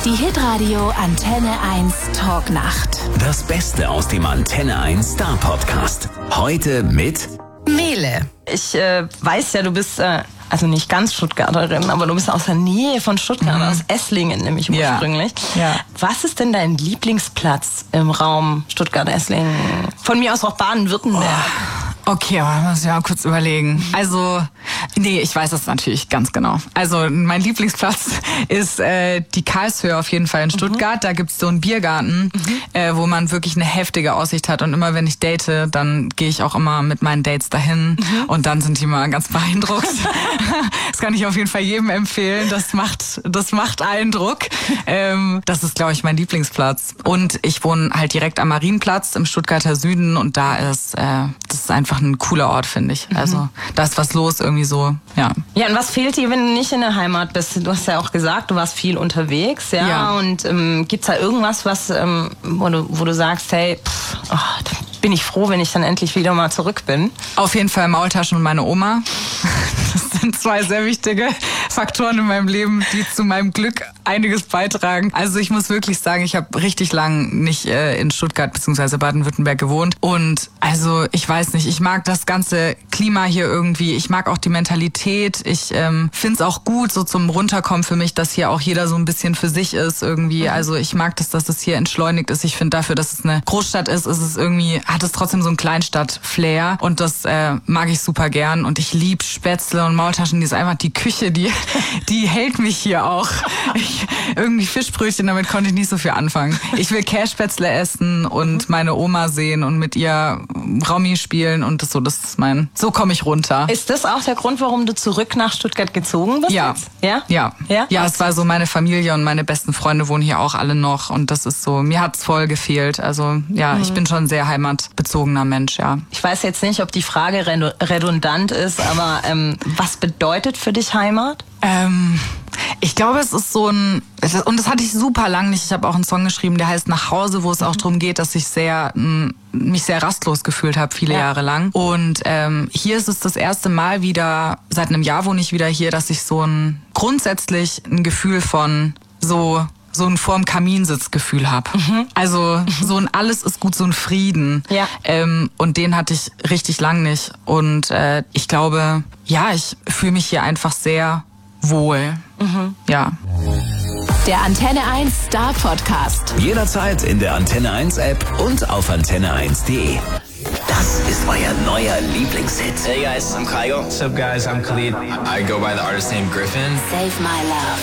Die Hitradio Antenne 1 Talknacht. Das Beste aus dem Antenne 1 Star Podcast. Heute mit Mele. Ich weiß ja, du bist also nicht ganz Stuttgarterin, aber du bist aus der Nähe von Stuttgart, aus Esslingen nämlich ursprünglich. Ja. Was ist denn dein Lieblingsplatz im Raum Stuttgart-Esslingen? Von mir aus auch Baden-Württemberg. Okay, aber muss ich mal kurz überlegen. Also, nee, ich weiß das natürlich ganz genau. Also, mein Lieblingsplatz ist die Karlshöhe auf jeden Fall in Stuttgart. Da gibt's so einen Biergarten, wo man wirklich eine heftige Aussicht hat. Und immer wenn ich date, dann gehe ich auch immer mit meinen Dates dahin. Und dann sind die immer ganz beeindruckt. Das kann ich auf jeden Fall jedem empfehlen. Das macht Eindruck. Das ist, glaube ich, mein Lieblingsplatz. Und ich wohne halt direkt am Marienplatz im Stuttgarter Süden. Und da ist, das ist einfach ein cooler Ort, finde ich. Also da ist was los irgendwie so, ja. Ja, und was fehlt dir, wenn du nicht in der Heimat bist? Du hast ja auch gesagt, du warst viel unterwegs, ja. Und gibt's da irgendwas, was wo du sagst, hey, da bin ich froh, wenn ich dann endlich wieder mal zurück bin? Auf jeden Fall Maultaschen und meine Oma. Das sind zwei sehr wichtige Faktoren in meinem Leben, die zu meinem Glück einiges beitragen. Also ich muss wirklich sagen, ich habe richtig lang nicht in Stuttgart bzw. Baden-Württemberg gewohnt. Und also ich weiß nicht, ich mag das ganze Klima hier irgendwie. Ich mag auch die Mentalität. Ich finde es auch gut, so zum Runterkommen für mich, dass hier auch jeder so ein bisschen für sich ist irgendwie. Also ich mag das, dass es hier entschleunigt ist. Ich finde dafür, dass es eine Großstadt ist es irgendwie, hat es trotzdem so einen Kleinstadt-Flair. Und das mag ich super gern. Und ich liebe Spätzle und Maultaschen. Die ist einfach die Küche, die hält mich hier auch. Irgendwie Fischbrötchen, damit konnte ich nicht so viel anfangen. Ich will Kässpätzle essen und meine Oma sehen und mit ihr Raumi spielen und das ist so komme ich runter. Ist das auch der Grund, warum du zurück nach Stuttgart gezogen bist? Ja. Jetzt? Ja? Ja, es war so, meine Familie und meine besten Freunde wohnen hier auch alle noch und das ist so, mir hat's voll gefehlt. Also ja, ich bin schon ein sehr heimatbezogener Mensch, ja. Ich weiß jetzt nicht, ob die Frage redundant ist, aber was bedeutet für dich Heimat? Ich glaube, es ist so und das hatte ich super lang nicht. Ich habe auch einen Song geschrieben, der heißt Nach Hause, wo es auch darum geht, dass ich mich sehr rastlos gefühlt habe, viele Jahre lang. Und hier ist es das erste Mal wieder, seit einem Jahr wohne ich wieder hier, dass ich grundsätzlich ein Gefühl von so ein vorm Kaminsitzgefühl habe. Also so ein alles ist gut, so ein Frieden. Ja. Und den hatte ich richtig lang nicht. Und ich glaube, ja, ich fühle mich hier einfach sehr wohl. Ja. Der Antenne 1 Star Podcast. jederzeit in der Antenne 1 App und auf antenne1.de. Das ist euer neuer Lieblingshit. Hey guys, I'm Kygo. What's up guys, I'm Khalid. I go by the artist name Griffin. Save My Love.